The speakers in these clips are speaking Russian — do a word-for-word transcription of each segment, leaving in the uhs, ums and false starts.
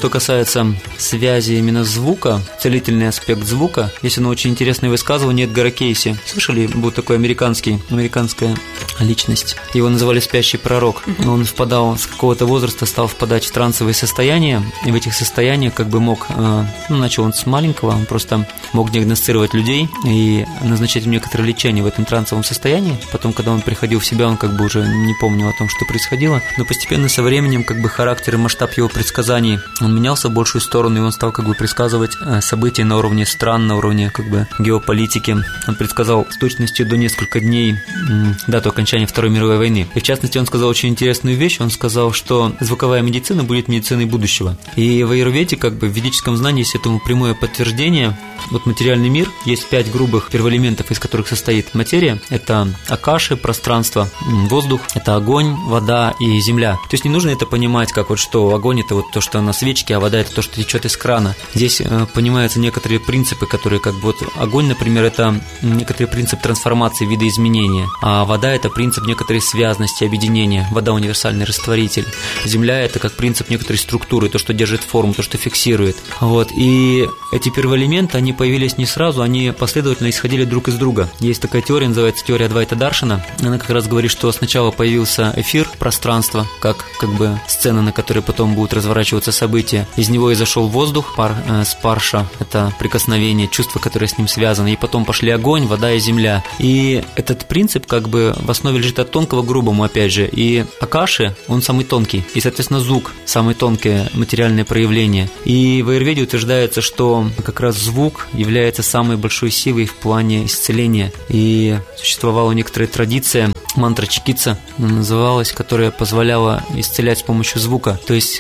что касается связи именно звука, целительный аспект звука, есть одно очень интересное высказывание Эдгара Кейси. Слышали, был такой американский, американская личность. Его называли «спящий пророк». Он впадал с какого-то возраста, стал впадать в трансовые состояния, и в этих состояниях как бы мог, ну, начал он с маленького, он просто мог диагностировать людей и назначать им некоторые лечения в этом трансовом состоянии. Потом, когда он приходил в себя, он как бы уже не помнил о том, что происходило. Но постепенно со временем как бы характер и масштаб его предсказаний, он менялся в большую сторону, и он стал как бы предсказывать события на уровне стран, на уровне как бы геополитики. Он предсказал с точностью до нескольких дней дату окончания Второй мировой войны. И в частности, он сказал очень интересную вещь. Он сказал, что звуковая медицина будет медициной будущего. И в аюрведе, как бы в ведическом знании, есть этому прямое подтверждение. Вот материальный мир, есть пять грубых первоэлементов, из которых состоит материя. Это акаши, пространство, воздух, это огонь, вода и земля. То есть не нужно это понимать, как вот что огонь – это вот то, что на свечке, а вода – это то, что течет из крана. Здесь э, понимаются некоторые принципы, которые как бы вот огонь, например, это некоторый принцип трансформации, видоизменения, а вода – это принцип некоторой связности, объединения. Вода – универсальный растворитель. Земля – это как принцип некоторой структуры, то, что держит форму, то, что фиксирует. Вот. И эти первоэлементы, они появились не сразу, они последовательно исходили друг из друга. Есть такая теория, называется теория Адвайта Даршана. Она как раз говорит, что сначала появился эфир, пространство, как, как бы сцена, на которой потом будут разворачиваться события. Из него изошел воздух, пар, э, спарша, это прикосновение, чувства, которые с ним связаны. И потом пошли огонь, вода и земля. И этот принцип как бы в основе лежит от тонкого к грубому, опять же. И акаши, он самый тонкий. И, соответственно, звук, самое тонкое материальное проявление. И в аюрведе утверждается, что как раз звук является самой большой силой в плане исцеления. И существовала некоторая традиция, мантра чикитса называлась, которая позволяла исцелять с помощью звука. То есть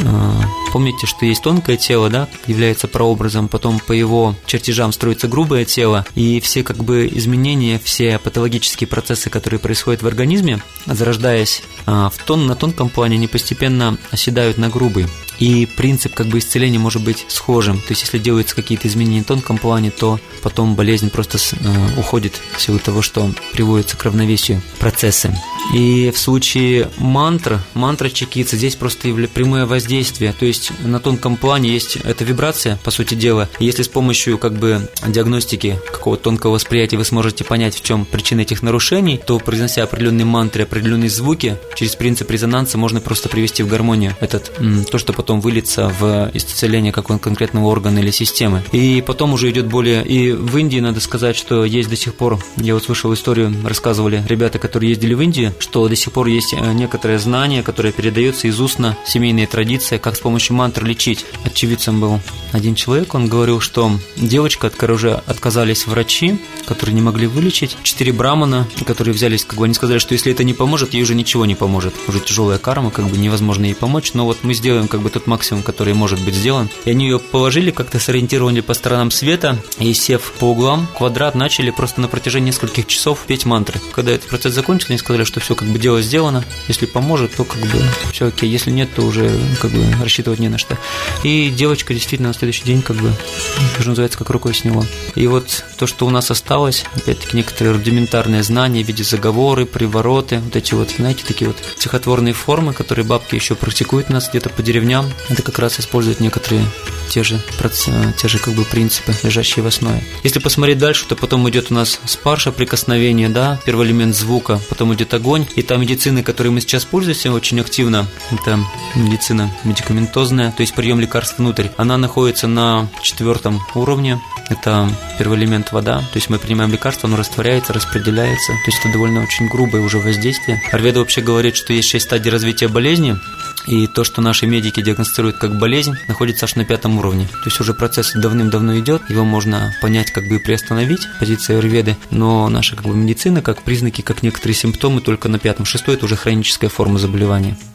помните, что есть тонкое тело, да, является прообразом, потом по его чертежам строится грубое тело, и все как бы изменения, все патологические процессы, которые происходят в организме, зарождаясь в тон, на тонком плане, они постепенно оседают на грубый. И принцип как бы исцеления может быть схожим. То есть, если делаются какие-то изменения в тонком плане, то потом болезнь просто э, уходит в силу того, что приводится к равновесию процессы. И в случае мантр, мантра чикитса, здесь просто прямое воздействие. То есть, на тонком плане есть эта вибрация, по сути дела. И если с помощью как бы диагностики какого-то тонкого восприятия вы сможете понять, в чем причина этих нарушений, то, произнося определенные мантры, определенные звуки, через принцип резонанса можно просто привести в гармонию этот, то, что потом выльется в исцеление какого-то конкретного органа или системы. И потом уже идет более... И в Индии, надо сказать, что есть до сих пор... Я вот слышал историю, рассказывали ребята, которые ездили в Индию, что до сих пор есть некоторое знание, которое передается из устно, семейная традиция, как с помощью мантр лечить. Очевидцем был один человек, он говорил, что девочка, от которой уже отказались врачи, которые не могли вылечить, четыре брамана, которые взялись, как бы они сказали, что если это не поможет, ей уже ничего не поможет. Уже тяжелая карма, как бы невозможно ей помочь, но вот мы сделаем как бы тот максимум, который может быть сделан. И они ее положили, как-то сориентировали по сторонам света, и, сев по углам, квадрат, начали просто на протяжении нескольких часов петь мантры. Когда этот процесс закончился, они сказали, что все как бы дело сделано, если поможет, то как бы все окей, если нет, то уже как бы рассчитывать не на что. И девочка действительно на следующий день как бы, что называется, как рукой сняло. И вот то, что у нас осталось, опять-таки некоторые рудиментарные знания в виде заговоры, привороты, вот эти вот, знаете, такие вот стихотворные формы, которые бабки еще практикуют у нас где-то по деревням, это как раз используют некоторые те же, те же как бы принципы, лежащие в основе. Если посмотреть дальше, то потом идет у нас спарша, прикосновение, да, первый элемент звука, потом идет огонь, и та медицина, которой мы сейчас пользуемся очень активно, это медицина медикаментозная, то есть прием лекарств внутрь, она находится на четвертом уровне, это первый элемент вода, то есть мы принимаем лекарство, оно растворяется, распределяется, то есть это довольно очень грубое уже воздействие. Аюрведа вообще говорит, что есть шесть стадий развития болезни, и то, что наши медики диагностируют как болезнь, находится аж на пятом уровне. То есть уже процесс давным-давно идет, его можно понять, как бы и приостановить, позиция аюрведы, но наша как бы медицина, как признаки, как некоторые симптомы, только на пятом. Шестой – это уже хроническая форма заболевания.